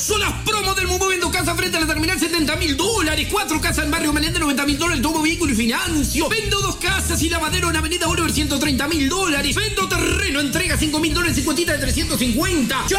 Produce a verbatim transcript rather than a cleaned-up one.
Son las promos del Mumu. Vendo casa frente a la terminal, setenta mil dólares. Cuatro casas en Barrio Menéndez, noventa mil dólares. Tomo vehículo y financio. Vendo dos casas y lavadero en Avenida Oliver, ciento treinta mil dólares. Vendo terreno, entrega cinco mil dólares y cuotita de trescientos cincuenta. ¡Ya!